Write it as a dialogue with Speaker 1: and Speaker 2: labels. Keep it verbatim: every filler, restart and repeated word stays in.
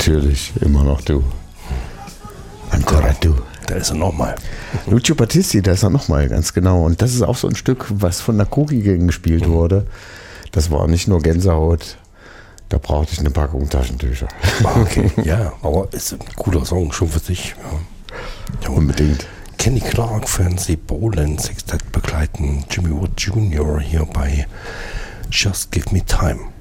Speaker 1: Natürlich, immer noch du. Ancora du.
Speaker 2: Da ist er nochmal.
Speaker 1: Lucio Battisti, da ist er nochmal, ganz genau. Und das ist auch so ein Stück, was von der Cookie Gang gespielt wurde. Das war nicht nur Gänsehaut, da brauchte ich eine Packung Taschentücher.
Speaker 2: Okay, ja, aber ist ein cooler Song schon für sich. Ja.
Speaker 1: Ja, unbedingt.
Speaker 2: Kenny Clark, Fancy Boland, Sextett begleiten Jimmy Wood Junior hier bei Just Give Me Time.